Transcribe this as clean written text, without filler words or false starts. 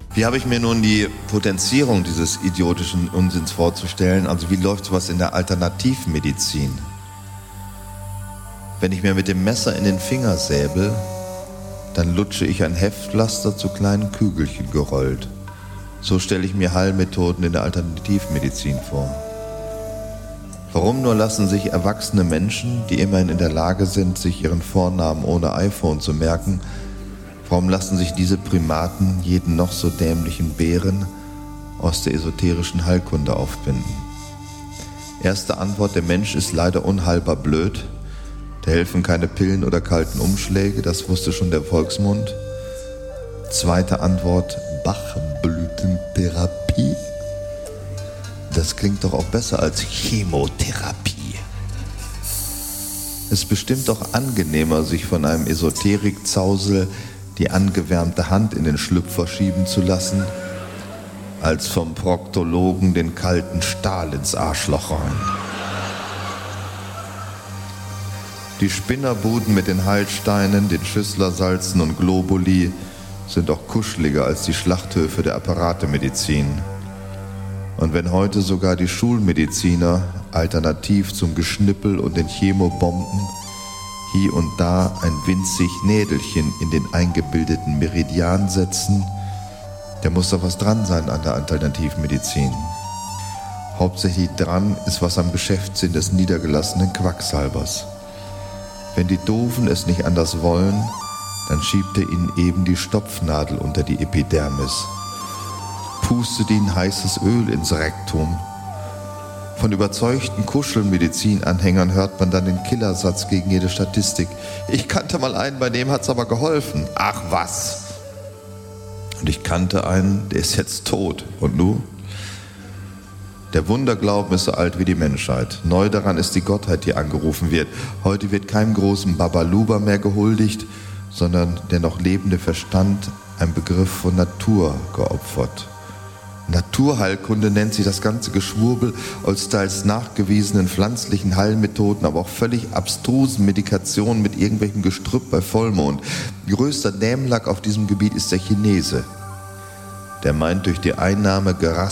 Wie habe ich mir nun die Potenzierung dieses idiotischen Unsinns vorzustellen? Also wie läuft sowas in der Alternativmedizin? Wenn ich mir mit dem Messer in den Finger säbel, dann lutsche ich ein Heftpflaster zu kleinen Kügelchen gerollt. So stelle ich mir Heilmethoden in der Alternativmedizin vor. Warum nur lassen sich erwachsene Menschen, die immerhin in der Lage sind, sich ihren Vornamen ohne iPhone zu merken, warum lassen sich diese Primaten jeden noch so dämlichen Bären aus der esoterischen Heilkunde aufbinden? Erste Antwort: Der Mensch ist leider unheilbar blöd. Da helfen keine Pillen oder kalten Umschläge, das wusste schon der Volksmund. Zweite Antwort: Bachblütentherapie. Das klingt doch auch besser als Chemotherapie. Es ist bestimmt auch angenehmer, sich von einem Esoterikzausel die angewärmte Hand in den Schlüpfer schieben zu lassen, als vom Proktologen den kalten Stahl ins Arschloch rein. Die Spinnerbuden mit den Heilsteinen, den Schüsslersalzen und Globuli sind auch kuscheliger als die Schlachthöfe der Apparatemedizin. Und wenn heute sogar die Schulmediziner alternativ zum Geschnippel und den Chemobomben hier und da ein winzig Nädelchen in den eingebildeten Meridian setzen, da muss doch was dran sein an der Alternativmedizin. Hauptsächlich dran ist was am Geschäftssinn des niedergelassenen Quacksalbers. Wenn die Doofen es nicht anders wollen, dann schiebt er ihnen eben die Stopfnadel unter die Epidermis. Pustet ihnen heißes Öl ins Rektum. Von überzeugten Kuschelmedizinanhängern hört man dann den Killersatz gegen jede Statistik. Ich kannte mal einen, bei dem hat's aber geholfen. Ach was! Und ich kannte einen, der ist jetzt tot. Und du? Der Wunderglauben ist so alt wie die Menschheit. Neu daran ist die Gottheit, die angerufen wird. Heute wird keinem großen Babaluba mehr gehuldigt, sondern der noch lebende Verstand, ein Begriff von Natur, geopfert. Naturheilkunde nennt sich das ganze Geschwurbel aus teils nachgewiesenen pflanzlichen Heilmethoden, aber auch völlig abstrusen Medikationen mit irgendwelchem Gestrüpp bei Vollmond. Größter Dämlack auf diesem Gebiet ist der Chinese. Der meint, durch die Einnahme